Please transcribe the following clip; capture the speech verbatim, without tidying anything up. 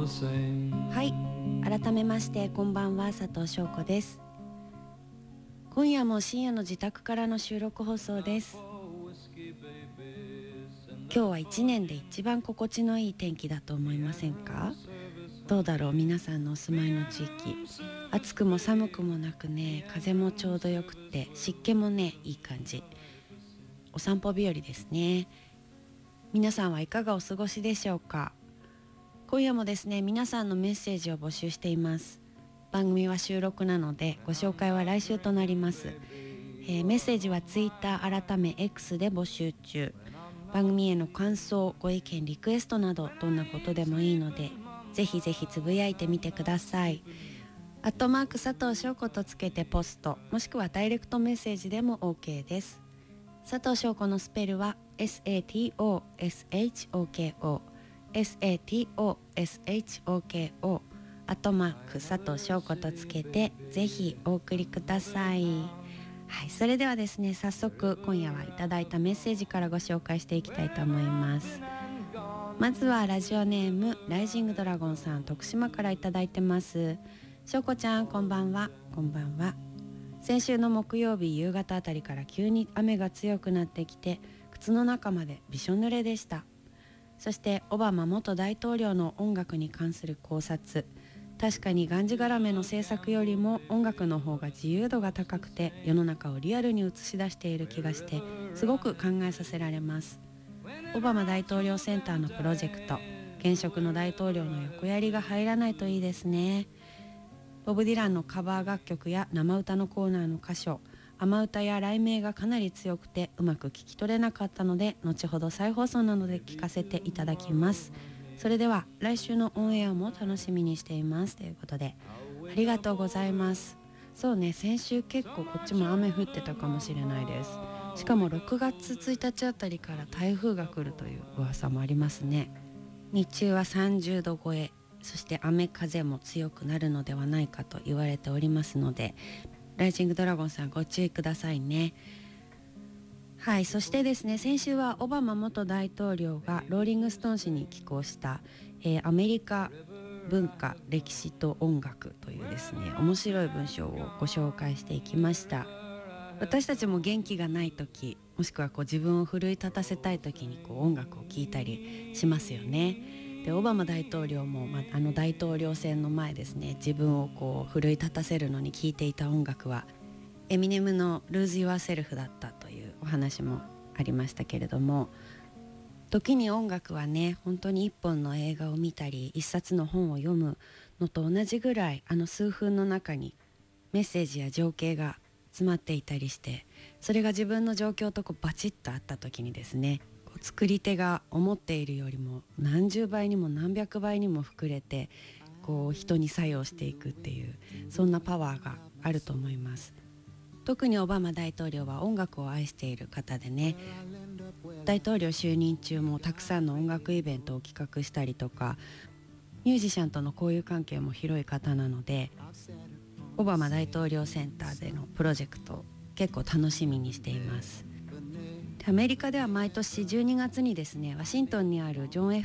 はい、改めましてこんばんは、佐藤翔子です。今夜も深夜の自宅からの収録放送です。今日は一年で一番心地のいい天気だと思いませんか？どうだろう、皆さんのお住まいの地域。暑くも寒くもなくね、風もちょうどよくって湿気もねいい感じ。お散歩日和ですね。皆さんはいかがお過ごしでしょうか？今夜もですね、皆さんのメッセージを募集しています。番組は収録なのでご紹介は来週となります。えー、メッセージはツイッター改め X で募集中。番組への感想、ご意見、リクエストなどどんなことでもいいのでぜひぜひつぶやいてみてください。アットマーク佐藤翔子とつけてポスト、もしくはダイレクトメッセージでも OK です。佐藤翔子のスペルは エスエーティーオーエスエイチオーケーオー エスエーティーオーエスエイチオーケーオー アットマーク佐藤翔子とつけてぜひお送りください。はい、それではですね、早速今夜はいただいたメッセージからご紹介していきたいと思います。まずはラジオネームライジングドラゴンさん、徳島からいただいてます。翔子ちゃん、こんばんは。こんばんは。先週の木曜日夕方あたりから急に雨が強くなってきて靴の中までびしょ濡れでした。そしてオバマ元大統領の音楽に関する考察、確かにがんじがらめの制作よりも音楽の方が自由度が高くて世の中をリアルに映し出している気がしてすごく考えさせられます。オバマ大統領センターのプロジェクト、現職の大統領の横やりが入らないといいですね。ボブ・ディランのカバー楽曲や生歌のコーナーの歌唱、雨歌や雷鳴がかなり強くてうまく聞き取れなかったので後ほど再放送なので聞かせていただきます。それでは来週のオンエアも楽しみにしていますということで、ありがとうございます。そうね、先週結構こっちも雨降ってたかもしれないです。しかもろくがつついたちあたりから台風が来るという噂もありますね。日中はさんじゅうど超え、そして雨風も強くなるのではないかと言われておりますので、ライジングドラゴンさんご注意くださいね。はい、そしてですね、先週はオバマ元大統領がローリングストーン誌に寄稿した、えー、アメリカ文化歴史と音楽というですね面白い文章をご紹介していきました。私たちも元気がない時、もしくはこう自分を奮い立たせたい時にこう音楽を聴いたりしますよね。でオバマ大統領も、まあ、あの大統領選の前ですね、自分をこう奮い立たせるのに聴いていた音楽はエミネムの Lose Yourself だったというお話もありましたけれども、時に音楽はね、本当に一本の映画を見たり一冊の本を読むのと同じぐらい、あの数分の中にメッセージや情景が詰まっていたりして、それが自分の状況とこうバチッとあった時にですね、こう作り手が思っているよりも何十倍にも何百倍にも膨れてこう人に作用していくっていう、そんなパワーがあると思います。特にオバマ大統領は音楽を愛している方でね、大統領就任中もたくさんの音楽イベントを企画したりとか、ミュージシャンとの交友関係も広い方なので、オバマ大統領センターでのプロジェクト結構楽しみにしています。アメリカでは毎年じゅうにがつにですね、ワシントンにあるジョン・ F